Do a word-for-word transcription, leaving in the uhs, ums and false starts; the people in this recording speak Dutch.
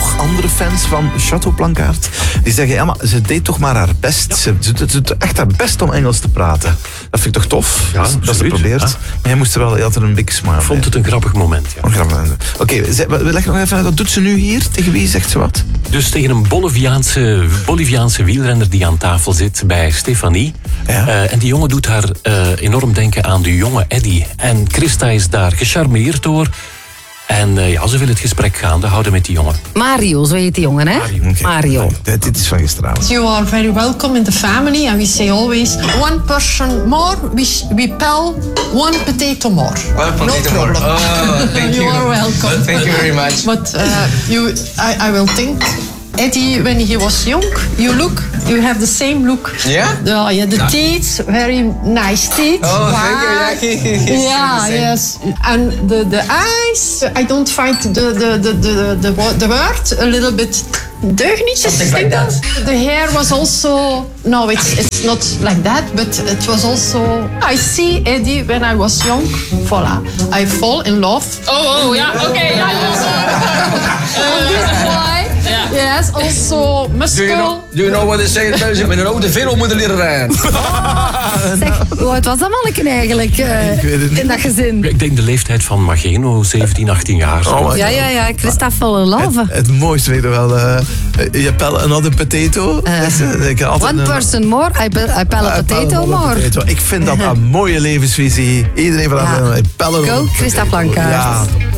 nog andere fans van Chateau Plankaart. Die zeggen, ja, maar ze deed toch maar haar best. Ja. Ze, ze, ze doet echt haar best om Engels te praten. Dat vind ik toch tof, ja, dat, dat ze probeert. Ja. Maar jij moest er wel altijd een big smile. Ik vond het een grappig moment, ja. Oké, okay, we leggen nog even uit. Wat doet ze nu hier? Tegen wie zegt ze wat? Dus tegen een Boliviaanse, Boliviaanse wielrenner die aan tafel zit bij Stefanie. Ja. Uh, en die jongen doet haar uh, enorm denken aan de jonge Eddie. En Christa is daar gecharmeerd door. En uh, ja, ze wil het gesprek gaande houden met die jongen. Mario, zo heet die jongen, hè? Mario. Okay. Mario. Nee, dit is van gisteravond. You are very welcome in the family. And we say always, one person more, we, we pell one potato more. One potato no problem. more. Oh, thank you. You are welcome. Thank you very much. But uh, you, I, I will think... Eddie, when he was young, you look, you have the same look. Yeah? Uh, yeah, the teeth, very nice teeth. Oh, thank you. Yeah, yeah yes. And the, the eyes, I don't find the, the, the, the, the, the word a little bit deugnietjes. Something like that. The hair was also, no, it's, it's not like that, but it was also, I see Eddie when I was young, voila. I fall in love. Oh, oh, ja, oké. Okay, ja, On this boy. Yeah. Yes, also muscle. Do you know, do you know what they say in Belgium? Met een oude velo moeten leren rijden. Zeg, hoe oud was dat manneken eigenlijk uh, in dat gezin? Ik denk de leeftijd van Mageno, zeventien, achttien jaar. Oh, ja, ja, ja, Christa fall in love. Het, het mooiste weet je wel, uh, je pelle another potato. Uh, dus, uh, ik one een, person more, I, be, I pelle a potato more. Potato. Ik vind dat een mooie levensvisie. Iedereen van ja. haar, ik pelle Go, Christa Plankaart. Ja.